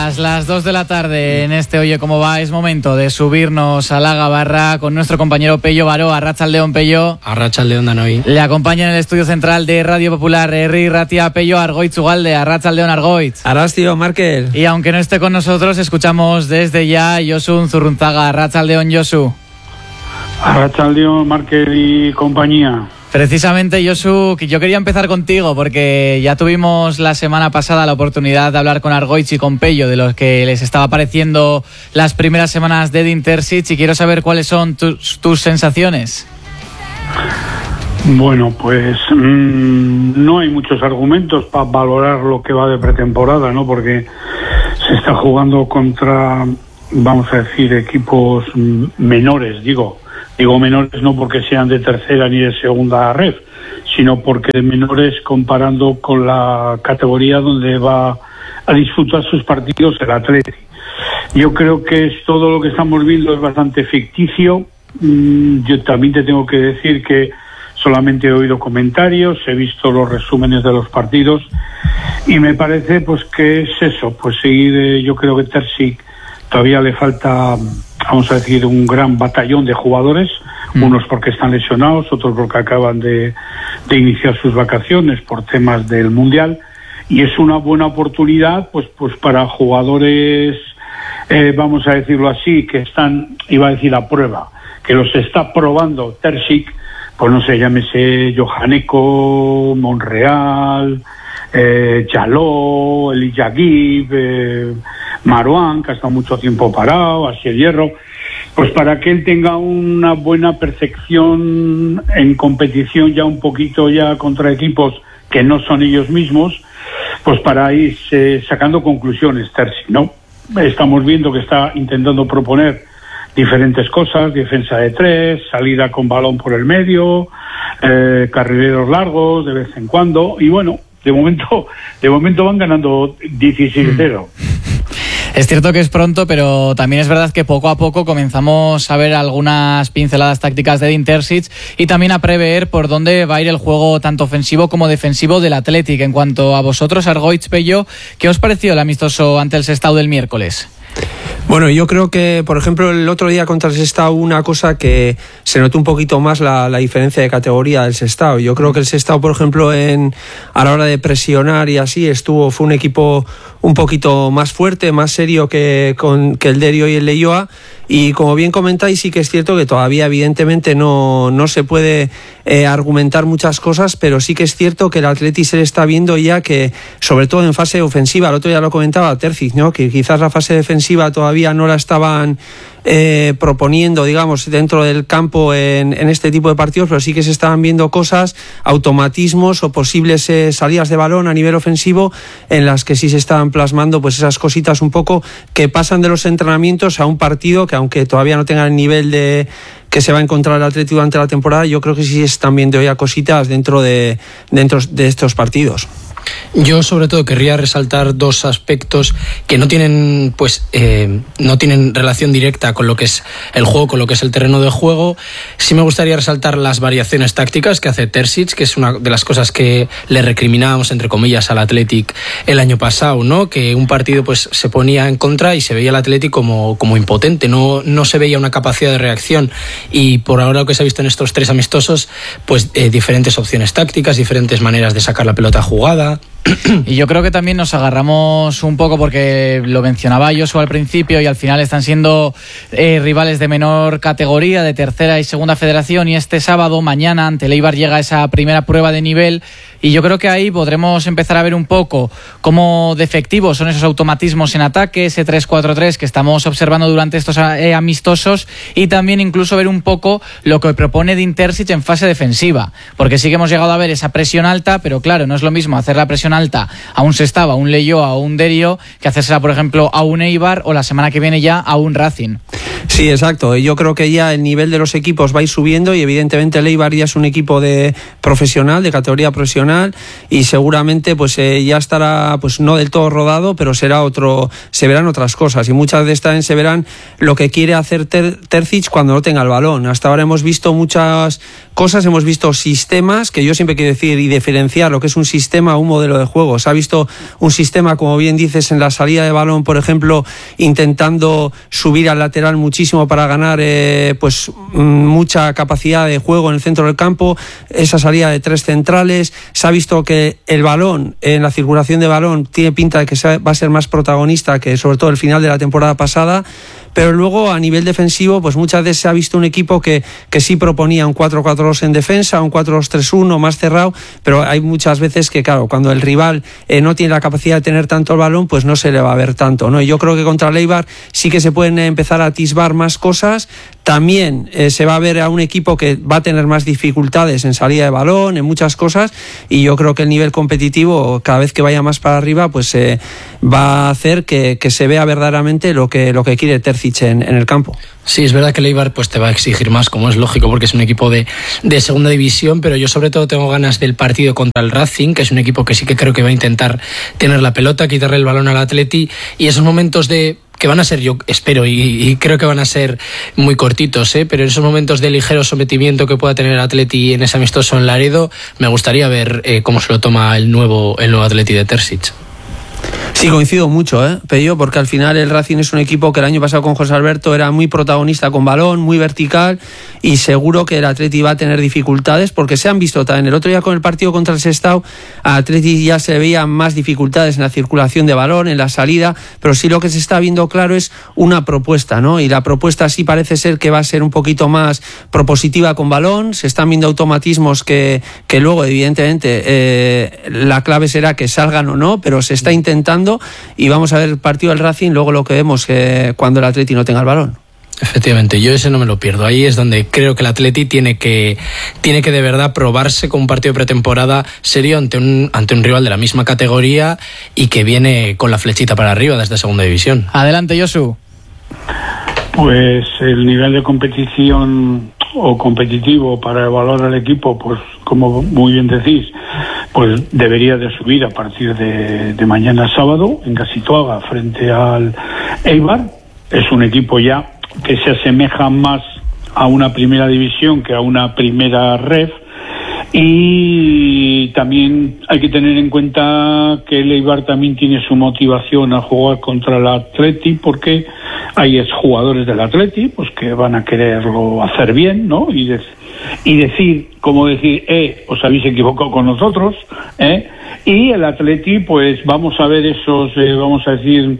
Las 2 de la tarde en este Oye Cómo Va es momento de subirnos a la gabarra con nuestro compañero Pello Baró. Arratsaldeon, Pello. Arratsaldeon, Danoi. Le acompaña en el estudio central de Radio Popular Herri Ratia Pello Argoitz Ugalde. Arratsaldeon, Argoitz. Arrastio, Markel. Y aunque no esté con nosotros, escuchamos desde ya a Josu Zurrunzaga. Arratsaldeon, Josu. Arratsaldeon, Markel y compañía. Precisamente, Josu, yo quería empezar contigo porque ya tuvimos la semana pasada la oportunidad de hablar con Argoitz y con Pello de los que les estaba pareciendo las primeras semanas de Intersic, y quiero saber cuáles son tus sensaciones. Bueno, pues no hay muchos argumentos para valorar lo que va de pretemporada, ¿no? Porque se está jugando contra, vamos a decir, equipos menores, digo menores no porque sean de tercera ni de segunda red, sino porque de menores comparando con la categoría donde va a disfrutar sus partidos el Atleti. Yo creo que todo lo que estamos viendo es bastante ficticio. Yo también te tengo que decir que solamente he oído comentarios, he visto los resúmenes de los partidos y me parece pues que es eso, pues seguir, yo creo que Terzic todavía le falta, vamos a decir, un gran batallón de jugadores, unos porque están lesionados, otros porque acaban de iniciar sus vacaciones por temas del Mundial, y es una buena oportunidad pues para jugadores, vamos a decirlo así, que están, iba a decir a prueba, que los está probando Terzic, pues no sé, llámese Johaneko, Monreal, Jaló, Elijah Gibb, Marouane, que ha estado mucho tiempo parado, Asier Hierro, pues para que él tenga una buena percepción en competición ya un poquito ya contra equipos que no son ellos mismos, pues para ir sacando conclusiones, Terzic, ¿no? Estamos viendo que está intentando proponer diferentes cosas, defensa de tres, salida con balón por el medio, carrileros largos de vez en cuando, y bueno, de momento van ganando 16-0. Es cierto que es pronto, pero también es verdad que poco a poco comenzamos a ver algunas pinceladas tácticas de Intersic y también a prever por dónde va a ir el juego tanto ofensivo como defensivo del Athletic. En cuanto a vosotros, Argoitz, Pello, ¿qué os pareció el amistoso ante el Sestao del miércoles? Bueno, yo creo que, por ejemplo, el otro día contra el Sestao, una cosa que se notó un poquito más la diferencia de categoría del Sestao. Yo creo que el Sestao, por ejemplo, a la hora de presionar y así, fue un equipo un poquito más fuerte, más serio que el Derio y el Leioa. Y como bien comentáis, sí que es cierto que todavía evidentemente no se puede argumentar muchas cosas, pero sí que es cierto que el Atleti se le está viendo ya que, sobre todo en fase ofensiva, el otro día lo comentaba Terzic, ¿no? Que quizás la fase defensiva todavía no la estaban proponiendo, digamos, dentro del campo en este tipo de partidos, pero sí que se estaban viendo cosas, automatismos o posibles salidas de balón a nivel ofensivo en las que sí se estaban plasmando pues esas cositas un poco que pasan de los entrenamientos a un partido que, aunque todavía no tenga el nivel de que se va a encontrar el Atleti durante la temporada, yo creo que sí se están viendo ya cositas dentro de estos partidos. Yo sobre todo querría resaltar dos aspectos que no tienen no tienen relación directa con lo que es el juego, con lo que es el terreno de juego. Sí me gustaría resaltar las variaciones tácticas que hace Terzic, que es una de las cosas que le recriminábamos entre comillas al Athletic el año pasado, ¿no? Que un partido pues se ponía en contra y se veía al Athletic como impotente, no se veía una capacidad de reacción, y por ahora lo que se ha visto en estos tres amistosos, pues diferentes opciones tácticas, diferentes maneras de sacar la pelota jugada. Y yo creo que también nos agarramos un poco, porque lo mencionaba Josu al principio, y al final están siendo rivales de menor categoría, de tercera y segunda federación, y este sábado, mañana, ante el Eibar llega esa primera prueba de nivel, y yo creo que ahí podremos empezar a ver un poco cómo de efectivos son esos automatismos en ataque, ese 3-4-3 que estamos observando durante estos amistosos, y también incluso ver un poco lo que propone de Intersic en fase defensiva, porque sí que hemos llegado a ver esa presión alta, pero claro, no es lo mismo hacer la presión alta a un Sestao, a un Leioa, a un Derio, que hacérsela, por ejemplo, a un Eibar, o la semana que viene ya a un Racing. Sí, exacto. Yo creo que ya el nivel de los equipos va a ir subiendo y evidentemente el Eibar ya es un equipo de profesional, de categoría profesional, y seguramente pues ya estará pues no del todo rodado, pero se verán otras cosas, y muchas de estas se verán lo que quiere hacer Terzic cuando no tenga el balón. Hasta ahora hemos visto muchas cosas, hemos visto sistemas, que yo siempre quiero decir y diferenciar lo que es un sistema a un modelo de juego. Se ha visto un sistema, como bien dices, en la salida de balón, por ejemplo, intentando subir al lateral muchísimo para ganar pues mucha capacidad de juego en el centro del campo, esa salida de 3 centrales. Se ha visto que el balón, en la circulación de balón, tiene pinta de que va a ser más protagonista que sobre todo el final de la temporada pasada. Pero luego a nivel defensivo pues muchas veces se ha visto un equipo que sí proponía un 4-4-2 en defensa, un 4-2-3-1 más cerrado, pero hay muchas veces que claro, cuando el rival no tiene la capacidad de tener tanto el balón, pues no se le va a ver tanto, ¿no? Y yo creo que contra el Eibar sí que se pueden empezar a atisbar más cosas. También se va a ver a un equipo que va a tener más dificultades en salida de balón, en muchas cosas, y yo creo que el nivel competitivo, cada vez que vaya más para arriba, pues va a hacer que se vea verdaderamente lo que quiere Terzic en el campo. Sí, es verdad que el Eibar pues te va a exigir más, como es lógico, porque es un equipo de segunda división, pero yo sobre todo tengo ganas del partido contra el Racing, que es un equipo que sí que creo que va a intentar tener la pelota, quitarle el balón al Atleti, y esos momentos que van a ser, yo espero y creo que van a ser muy cortitos, pero en esos momentos de ligero sometimiento que pueda tener el Atleti en ese amistoso en Laredo, me gustaría ver cómo se lo toma el nuevo Atleti de Terzic. Sí, coincido mucho, Pello, porque al final el Racing es un equipo que el año pasado con José Alberto era muy protagonista con balón, muy vertical, y seguro que el Atleti va a tener dificultades, porque se han visto también el otro día con el partido contra el Sestao, a Atleti ya se veían más dificultades en la circulación de balón, en la salida, pero sí lo que se está viendo claro es una propuesta, ¿no? Y la propuesta sí parece ser que va a ser un poquito más propositiva con balón. Se están viendo automatismos que luego evidentemente la clave será que salgan o no, pero se está intentando, y vamos a ver el partido del Racing, luego lo que vemos cuando el Atleti no tenga el balón. Efectivamente, yo ese no me lo pierdo. Ahí es donde creo que el Atleti tiene que de verdad probarse con un partido de pretemporada serio ante un rival de la misma categoría y que viene con la flechita para arriba desde segunda división. Adelante, Josu. Pues el nivel de competición o competitivo para evaluar al equipo, pues como muy bien decís, pues debería de subir a partir de mañana sábado en Casituaga frente al Eibar. Es un equipo ya que se asemeja más a una primera división que a una primera ref, y también hay que tener en cuenta que el Eibar también tiene su motivación a jugar contra el Atleti, porque hay exjugadores del Atleti pues que van a quererlo hacer bien, ¿no? Y decir, os habéis equivocado con nosotros, y el Atleti, pues vamos a ver esos, vamos a decir,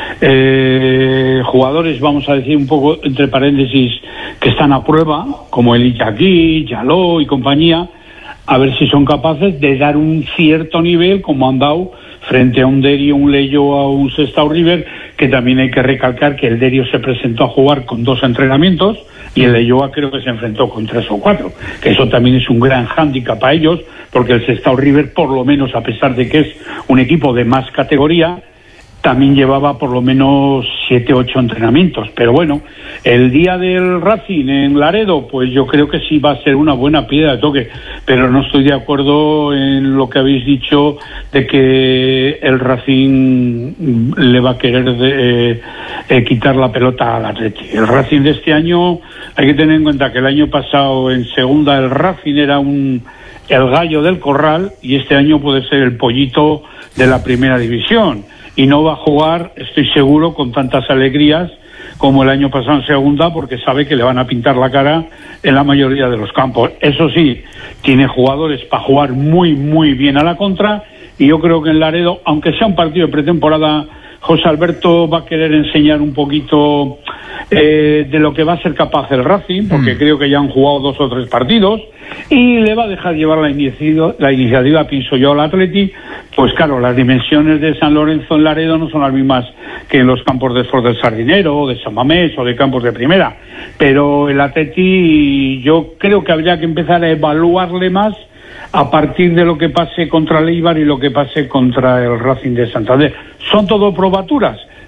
jugadores, vamos a decir un poco entre paréntesis, que están a prueba, como el Iñaki, Yaló y compañía, a ver si son capaces de dar un cierto nivel, como han dado frente a un Derio, un Leyo, a un Sestao River, que también hay que recalcar que el Derio se presentó a jugar con 2 entrenamientos y el Leyoa creo que se enfrentó con 3 o 4, que eso también es un gran hándicap para ellos, porque el Sestao River, por lo menos, a pesar de que es un equipo de más categoría, también llevaba por lo menos 7 o 8 entrenamientos. Pero bueno, el día del Racing en Laredo, pues yo creo que sí va a ser una buena piedra de toque, pero no estoy de acuerdo en lo que habéis dicho de que el Racing le va a querer quitar la pelota al Atleti. El Racing de este año, hay que tener en cuenta que el año pasado en segunda el Racing era el gallo del corral, y este año puede ser el pollito de la primera división. Y no va a jugar, estoy seguro, con tantas alegrías como el año pasado en segunda, porque sabe que le van a pintar la cara en la mayoría de los campos. Eso sí, tiene jugadores para jugar muy, muy bien a la contra, y yo creo que en Laredo, aunque sea un partido de pretemporada, José Alberto va a querer enseñar un poquito de lo que va a ser capaz el Racing, porque creo que ya han jugado 2 o 3 partidos, y le va a dejar llevar la iniciativa, pienso yo, al Atleti. Pues claro, las dimensiones de San Lorenzo en Laredo no son las mismas que en los campos de Esforç del Sardinero, o de San Mamés, o de campos de primera, pero el Atleti yo creo que habría que empezar a evaluarle más a partir de lo que pase contra el Eibar y lo que pase contra el Racing de Santander. Son todo probaturas,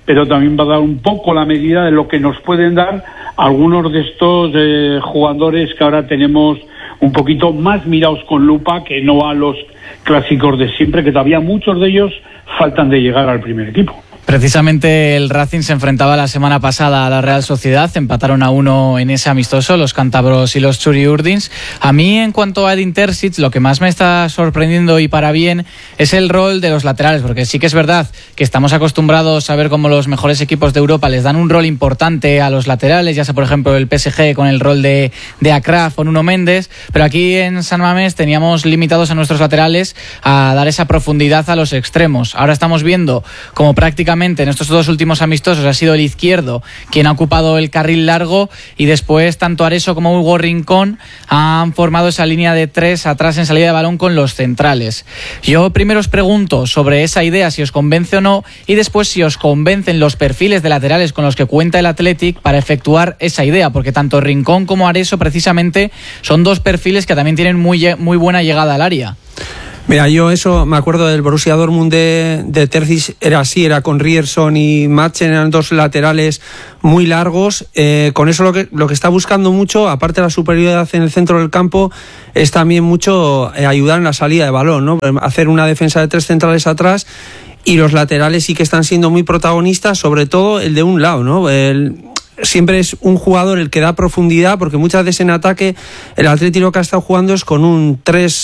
pero también va a dar un poco la medida de lo que nos pueden dar algunos de estos jugadores que ahora tenemos un poquito más mirados con lupa, que no a los clásicos de siempre, que todavía muchos de ellos faltan de llegar al primer equipo. Precisamente el Racing se enfrentaba la semana pasada a la Real Sociedad, empataron a 1 en ese amistoso, los cántabros y los churiurdins. A mí, en cuanto a Edin Terzic, lo que más me está sorprendiendo y para bien es el rol de los laterales, porque sí que es verdad que estamos acostumbrados a ver cómo los mejores equipos de Europa les dan un rol importante a los laterales, ya sea por ejemplo el PSG con el rol de Akraf o Nuno Méndez, pero aquí en San Mamés teníamos limitados a nuestros laterales a dar esa profundidad a los extremos. Ahora estamos viendo como prácticamente en estos 2 últimos amistosos ha sido el izquierdo quien ha ocupado el carril largo y después tanto Areso como Hugo Rincón han formado esa línea de 3 atrás en salida de balón con los centrales. Yo primero os pregunto sobre esa idea, si os convence o no, y después si os convencen los perfiles de laterales con los que cuenta el Athletic para efectuar esa idea, porque tanto Rincón como Areso precisamente son 2 perfiles que también tienen muy buena llegada al área. Mira, yo eso me acuerdo del Borussia Dortmund de Terzic, era así, era con Ryerson y Madsen, eran 2 laterales muy largos. Con eso lo que está buscando mucho, aparte de la superioridad en el centro del campo, es también mucho ayudar en la salida de balón, ¿no? Hacer una defensa de 3 centrales atrás, y los laterales sí que están siendo muy protagonistas, sobre todo el de un lado, ¿no? Siempre es un jugador el que da profundidad, porque muchas veces en ataque el Atleti lo que ha estado jugando es con un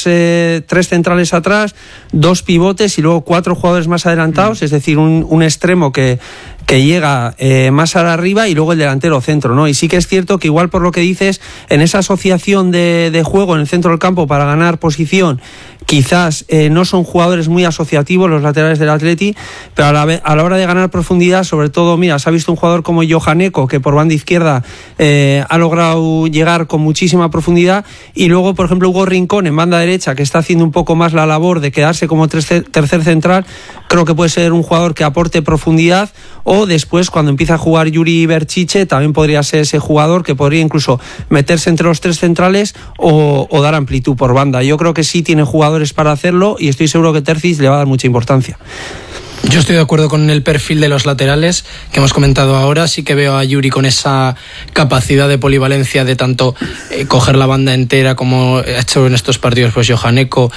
3 centrales atrás, 2 pivotes y luego 4 jugadores más adelantados, es decir, un extremo que llega más arriba y luego el delantero centro, ¿no? Y sí que es cierto que igual por lo que dices, en esa asociación de juego en el centro del campo para ganar posición, quizás no son jugadores muy asociativos los laterales del Atleti, pero a la hora de ganar profundidad, sobre todo, mira, se ha visto un jugador como Johaneko, que por banda izquierda ha logrado llegar con muchísima profundidad, y luego, por ejemplo, Hugo Rincón en banda derecha, que está haciendo un poco más la labor de quedarse como tercer central. Creo que puede ser un jugador que aporte profundidad, o después cuando empieza a jugar Yuri Berchiche también podría ser ese jugador que podría incluso meterse entre los 3 centrales o dar amplitud por banda. Yo creo que sí tiene jugadores para hacerlo y estoy seguro que Terzic le va a dar mucha importancia. Yo estoy de acuerdo con el perfil de los laterales que hemos comentado ahora. Sí que veo a Yuri con esa capacidad de polivalencia de tanto coger la banda entera como ha hecho en estos partidos pues Johaneko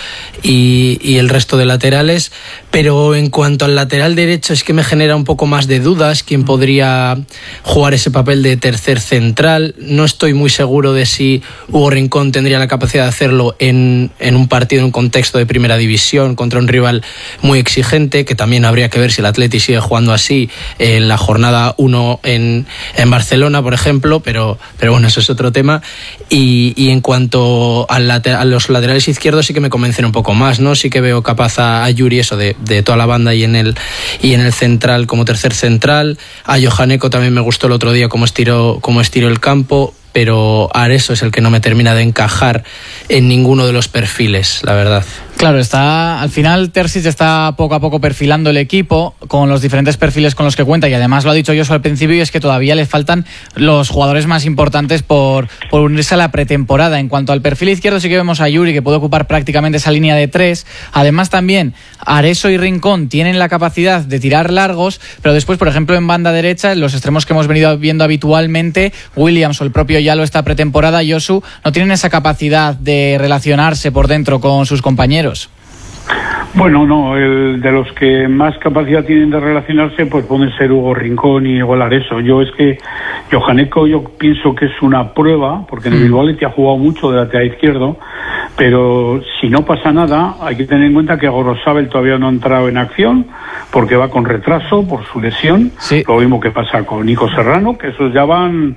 y el resto de laterales. Pero en cuanto al lateral derecho, es que me genera un poco más de dudas quién podría jugar ese papel de tercer central. No estoy muy seguro de si Hugo Rincón tendría la capacidad de hacerlo en un partido, en un contexto de primera división contra un rival muy exigente, que también habría que ver si el Atleti sigue jugando así en la jornada 1 en Barcelona, por ejemplo, pero bueno, eso es otro tema. Y en cuanto a los laterales izquierdos, sí que me convencen un poco más, ¿no? Sí que veo capaz a Yuri eso de toda la banda y en el central como tercer central. A Johaneko también me gustó el otro día cómo estiró el campo, pero Areso es el que no me termina de encajar en ninguno de los perfiles, la verdad. Claro, al final Terzic está poco a poco perfilando el equipo con los diferentes perfiles con los que cuenta, y además lo ha dicho Josu al principio, y es que todavía le faltan los jugadores más importantes por unirse a la pretemporada. En cuanto al perfil izquierdo, sí que vemos a Yuri, que puede ocupar prácticamente esa línea de 3. Además también Areso y Rincón tienen la capacidad de tirar largos, pero después, por ejemplo, en banda derecha, los extremos que hemos venido viendo habitualmente, Williams o el propio Yalo esta pretemporada, Josu, no tienen esa capacidad de relacionarse por dentro con sus compañeros. Bueno, no, de los que más capacidad tienen de relacionarse, pues pueden ser Hugo Rincón y Igual Areso. Yo es que Johaneko, yo pienso que es una prueba, porque en el Bilbao Athletic ha jugado mucho de lateral izquierdo, pero si no pasa nada, hay que tener en cuenta que Gorosabel todavía no ha entrado en acción, porque va con retraso por su lesión. Sí. Lo mismo que pasa con Nico Serrano, que esos ya van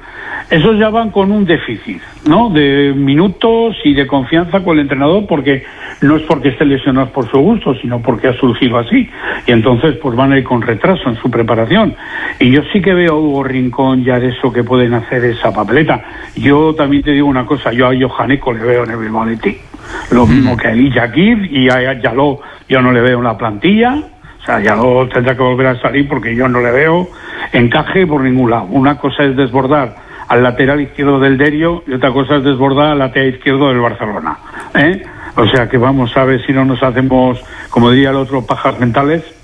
con un déficit, ¿no? De minutos y de confianza con el entrenador, porque no es porque estén lesionados por su gusto, sino porque ha surgido así, y entonces pues van a ir con retraso en su preparación. Y yo sí que veo a Hugo Rincón y a Areso que pueden hacer esa papeleta. Yo también te digo una cosa, yo a Johaneko le veo en el Bilbao Athletic, lo mismo que a Ijakir, y a Yalo yo no le veo en la plantilla. O sea, Yalo tendrá que volver a salir porque yo no le veo encaje por ningún lado. Una cosa es desbordar al lateral izquierdo del Derio y otra cosa es desbordar al lateral izquierdo del Barcelona, ¿eh? O sea que vamos a ver si no nos hacemos, como diría el otro, pajas mentales,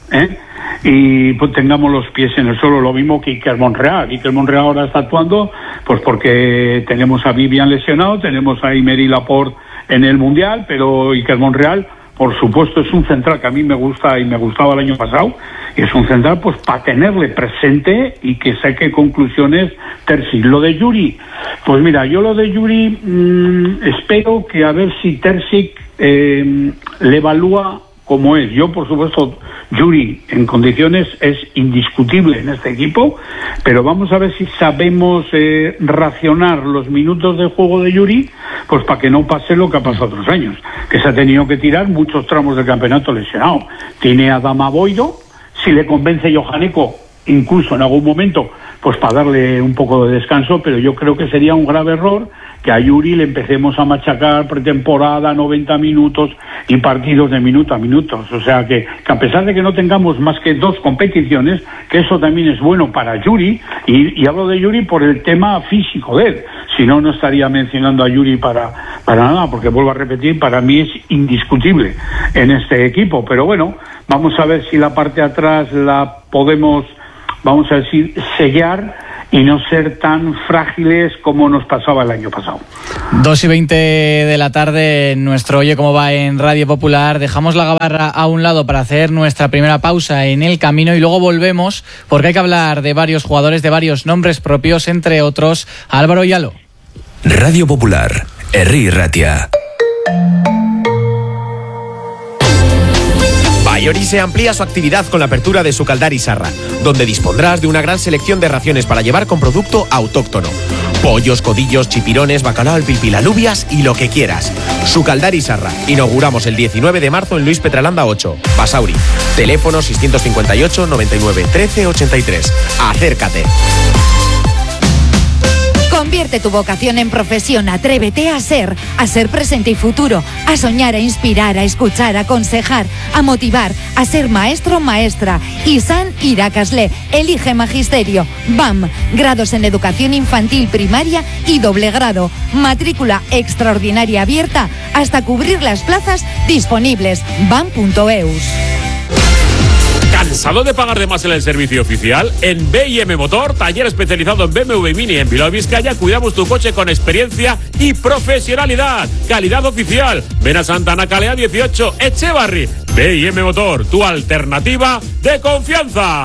y pues tengamos los pies en el suelo. Lo mismo que Iker Monreal. Iker Monreal ahora está actuando pues porque tenemos a Vivian lesionado, tenemos a Emery Laporte en el Mundial, pero Iker Monreal, por supuesto, es un central que a mí me gusta y me gustaba el año pasado, y es un central pues para tenerle presente y que saque conclusiones Terzic. Lo de Yuri, pues mira, yo lo de Yuri espero que a ver si Terzic le evalúa como es. Yo, por supuesto, Yuri en condiciones es indiscutible en este equipo, pero vamos a ver si sabemos racionar los minutos de juego de Yuri, pues para que no pase lo que ha pasado otros años, que se ha tenido que tirar muchos tramos del campeonato lesionado. Tiene a Adama Boido, si le convence Johaneko, incluso en algún momento, pues para darle un poco de descanso, pero yo creo que sería un grave error que a Yuri le empecemos a machacar pretemporada, 90 minutos y partidos de minuto a minuto. O sea que a pesar de que no tengamos más que 2 competiciones, que eso también es bueno para Yuri, y hablo de Yuri por el tema físico de él. Si no, no estaría mencionando a Yuri para nada, porque vuelvo a repetir, para mí es indiscutible en este equipo. Pero bueno, vamos a ver si la parte de atrás la podemos, vamos a decir, sellar y no ser tan frágiles como nos pasaba el año pasado. 2:20 de la tarde, nuestro Oye Cómo Va en Radio Popular. Dejamos la gabarra a un lado para hacer nuestra primera pausa en el camino y luego volvemos porque hay que hablar de varios jugadores, de varios nombres propios, entre otros Álvaro Yalo. Radio Popular, Herri Ratia. Baioris amplía su actividad con la apertura de Sukaldari Sarra, donde dispondrás de una gran selección de raciones para llevar con producto autóctono. Pollos, codillos, chipirones, bacalao al pilpil, alubias y lo que quieras. Sukaldari Sarra. Inauguramos el 19 de marzo en Luis Petralanda 8, Basauri. Teléfono 658 99 13 83. Acércate. Convierte tu vocación en profesión, atrévete a ser presente y futuro, a soñar, a inspirar, a escuchar, a aconsejar, a motivar, a ser maestro, maestra. ISAN Irakasle, elige magisterio. BAM, grados en educación infantil, primaria y doble grado. Matrícula extraordinaria abierta hasta cubrir las plazas disponibles. BAM.eus. ¿Cansado de pagar de más en el servicio oficial? En B&M Motor, taller especializado en BMW Mini en Bilbao, Vizcaya, cuidamos tu coche con experiencia y profesionalidad. Calidad oficial. Ven a Santa Ana Calea 18, Echevarri. B&M Motor, tu alternativa de confianza.